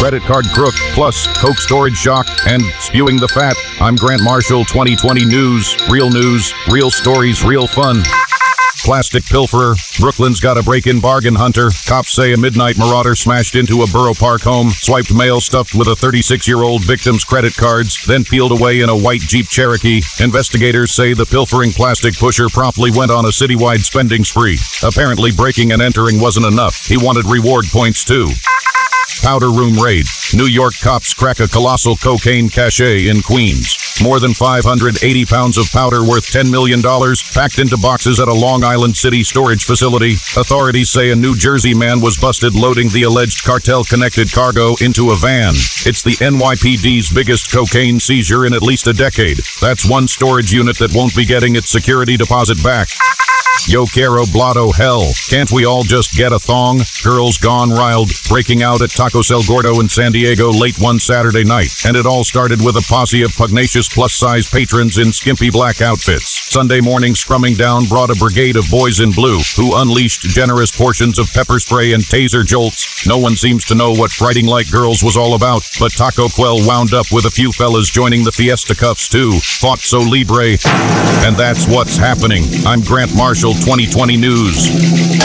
credit card crook, plus Coke storage shock, and spewing the fat. I'm Grant Marshall, 2020 News, real stories, real fun. Plastic pilferer. Brooklyn's got a break-in bargain hunter. Cops say a midnight marauder smashed into a Borough Park home, swiped mail stuffed with a 36-year-old victim's credit cards, then peeled away in a white Jeep Cherokee. Investigators say the pilfering plastic pusher promptly went on a citywide spending spree. Apparently breaking and entering wasn't enough. He wanted reward points too. Powder room raid. New York cops crack a colossal cocaine cache in Queens. More than 580 pounds of powder worth $10 million packed into boxes at a Long Island City storage facility. Authorities say a New Jersey man was busted loading the alleged cartel-connected cargo into a van. It's the NYPD's biggest cocaine seizure in at least a decade. That's one storage unit that won't be getting its security deposit back. Yo quiero blotto hell. Can't we all just get a thong? Girls gone riled, breaking out at Taco Cell Gordo in San Diego late one Saturday night. And it all started with a posse of pugnacious plus-size patrons in skimpy black outfits. Sunday morning scrumming down brought a brigade of boys in blue who unleashed generous portions of pepper spray and taser jolts. No one seems to know what frighting like girls was all about, but Taco Quell wound up with a few fellas joining the fiesta cuffs too. Fought so libre. And that's what's happening. I'm Grant Marshall, 2020 News.